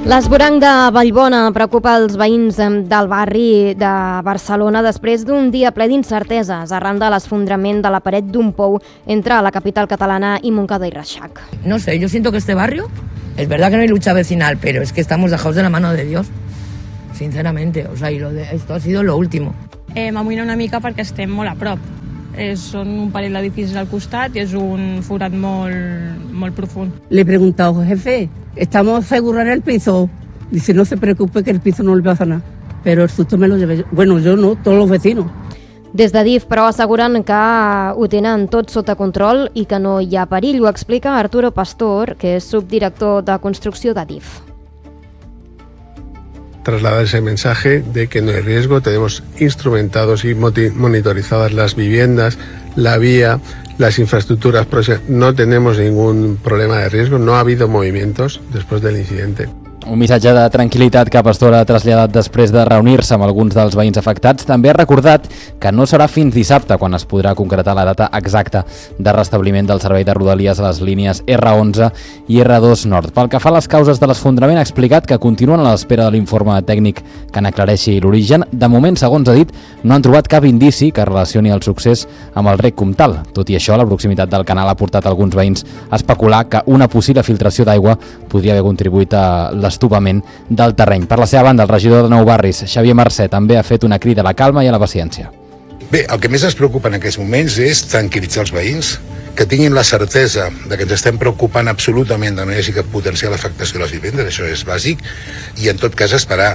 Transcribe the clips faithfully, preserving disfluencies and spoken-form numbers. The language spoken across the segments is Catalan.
L'esvoranc de Vallbona preocupa els veïns del barri de Barcelona després d'un dia ple d'incerteses arran de l'esfondrament de la paret d'un pou entre la capital catalana y Montcada y Reixac. No sé, yo siento que este barrio, es verdad que no hay lucha vecinal, pero es que estamos dejados de la mano de Dios, sinceramente. O sea, y lo de, esto ha sido lo último. Eh, M'amoïna una mica perquè estem molt a prop. Eh, són un parell d'edificis al costat i és un forat molt, molt profund. Le he preguntado, jefe, ¿estamos seguros en el piso? Dice, no se preocupe que el piso no le pasa nada. Pero el susto me lo llevé yo. Bueno, yo no, todos los vecinos. Des de D I F, però, asseguren que ho tenen tot sota control i que no hi ha perill. Ho explica Arturo Pastor, que és subdirector de construcció de D I F. Trasladar ese mensaje de que no hay riesgo, tenemos instrumentados y monitorizadas las viviendas, la vía, las infraestructuras próximas, no tenemos ningún problema de riesgo, no ha habido movimientos después del incidente. Un missatge de tranquil·litat que Pastor ha traslladat després de reunir-se amb alguns dels veïns afectats. També ha recordat que no serà fins dissabte quan es podrà concretar la data exacta de restabliment del servei de Rodalies a les línies erre onze i erre dos Nord. Pel que fa a les causes de l'esfondrament, ha explicat que continuen a l'espera de l'informe tècnic que n'aclareixi l'origen. De moment, segons ha dit, no han trobat cap indici que relacioni el succés amb el rec comtal. Tot i això, la proximitat del canal ha portat alguns veïns a especular que una possible filtració d'aigua podria haver contribuït a les estupament del terreny. Per la seva banda, el regidor de Nou Barris, Xavier Mercè, també ha fet una crida a la calma i a la paciència. Bé, el que més ens preocupa en aquests moments és tranquil·litzar els veïns, que tinguin la certesa de que ens estem preocupant absolutament de no hi hagi cap potencial afectació a les vivendes, això és bàsic, i en tot cas esperar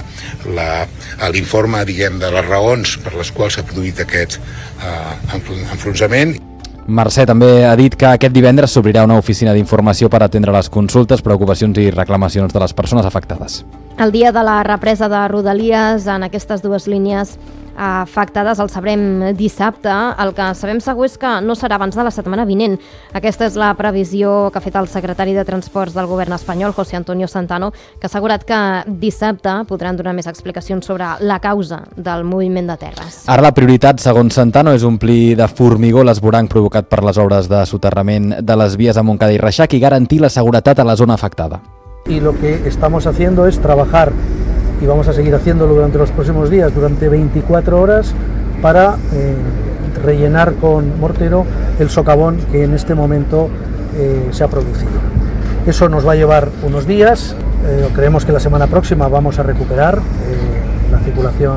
l'informe, diguem, de les raons per les quals s'ha produït aquest eh, enfonsament. Mercè també ha dit que aquest divendres s'obrirà una oficina d'informació per atendre les consultes, preocupacions i reclamacions de les persones afectades. El dia de la represa de Rodalies en aquestes dues línies afectades el sabrem dissabte. El que sabem segur és que no serà abans de la setmana vinent. Aquesta és la previsió que ha fet el secretari de Transports del govern espanyol, José Antonio Santano, que ha assegurat que dissabte podran donar més explicacions sobre la causa del moviment de terres. Ara la prioritat, segons Santano, és omplir de formigó l'esvoranc provocat per les obres de soterrament de les vies a Montcada i Reixac i garantir la seguretat a la zona afectada. Y lo que estamos haciendo es trabajar, y vamos a seguir haciéndolo durante los próximos días, durante veinticuatro horas, para eh, rellenar con mortero el socavón que en este momento eh, se ha producido. Eso nos va a llevar unos días, eh, creemos que la semana próxima vamos a recuperar eh, la circulación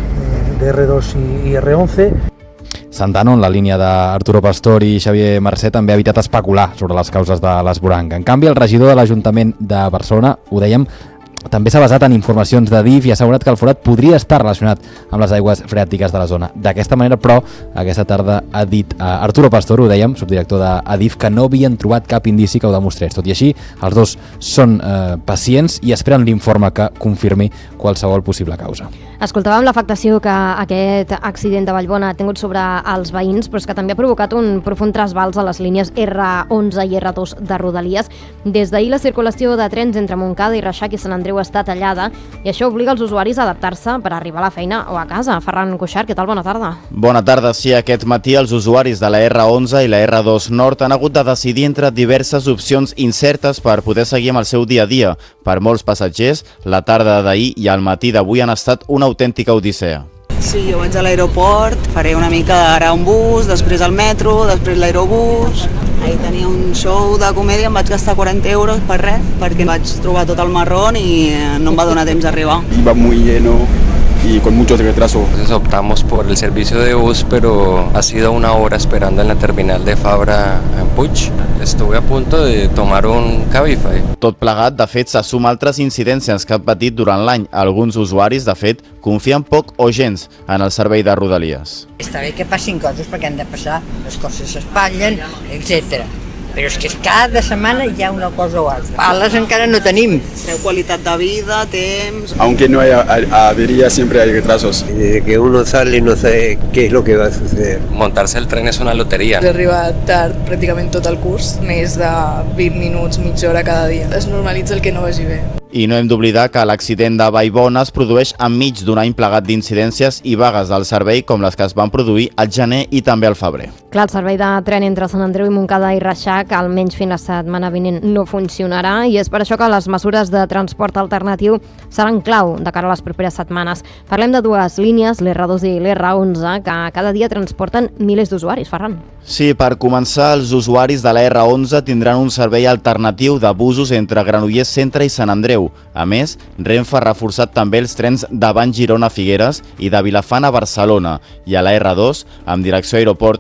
eh, de erre dos y, y erre once. Santano, en la línia d'Arturo Pastor i Xavier Mercè, també ha evitat especular sobre les causes de l'esvoranc. En canvi, el regidor de l'Ajuntament de Barcelona, ho dèiem, també s'ha basat en informacions de D I F i ha assegurat que el forat podria estar relacionat amb les aigües freàtiques de la zona. D'aquesta manera, però, aquesta tarda ha dit a Arturo Pastor, ho dèiem, subdirector de A D I F, que no havien trobat cap indici que ho demostrés. Tot i així, els dos són eh, pacients i esperen l'informe que confirmi qualsevol possible causa. Escoltàvem l'afectació que aquest accident de Vallbona ha tingut sobre els veïns, però és que també ha provocat un profund trasbals a les línies erre onze i erre dos de Rodalies. Des d'ahir la circulació de trens entre Montcada i Reixac i Sant Andreu està tallada i això obliga els usuaris a adaptar-se per arribar a la feina o a casa. Ferran Cuixart, què tal? Bona tarda. Bona tarda. Sí, aquest matí els usuaris de la erre onze i la erre dos Nord han hagut de decidir entre diverses opcions incertes per poder seguir amb el seu dia a dia. Per molts passatgers, la tarda d'ahir i el matí d'avui han estat una autèntica odissea. Sí, jo vaig a l'aeroport, faré una mica ara un bus, després el metro, després l'aerobús. Ahir tenia un show de comèdia, em vaig gastar quaranta euros per res, perquè vaig trobar tot el marrón i no em va donar temps d'arribar. Iba muy lleno y con muchos retrasos. Entonces optamos por el servicio de bus, pero ha sido una hora esperando en la terminal de Fabra en Puig. Estuve a punto de tomar un Cabify. Tot plegat, de fet, se suma altres incidències que han patit durant l'any. Alguns usuaris, de fet, confien poc o gens en el servei de Rodalies. Està bé que passin coses perquè han de passar, les coses s'espatllen, etcètera. Però és que cada setmana hi ha una cosa o altra. Pales encara no tenim. Treu qualitat de vida, temps... Aunque no haya avería, siempre hay retrasos. Desde que uno sale no sé qué es lo que va a suceder. Montarse el tren és una loteria. He arribat tard pràcticament tot el curs, més de vint minuts, mitja hora cada dia. Es normalitza el que no vagi bé. I no hem d'oblidar que l'accident de Vallbona es produeix enmig d'un any plegat d'incidències i vagues del servei com les que es van produir al gener i també al febrer. Clar, el servei de tren entre Sant Andreu i Montcada i Reixac almenys fins la setmana vinent no funcionarà i és per això que les mesures de transport alternatiu seran clau de cara a les properes setmanes. Parlem de dues línies, l'R dos i l'R onze, que cada dia transporten milers d'usuaris, Ferran. Sí, per començar, els usuaris de la R onze tindran un servei alternatiu de busos entre Granollers Centre i Sant Andreu. A més, Renfe ha reforçat també els trens de Van Girona a Figueres i de Vilafant a Barcelona, i a la R dos, amb direcció a Aeroport